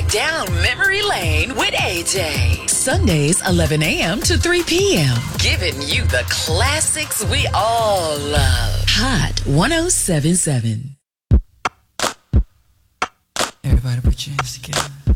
down memory lane with AJ. Sundays, 11 a.m. to 3 p.m. Giving you the classics we all love. Hot 107.7. Everybody put your hands together.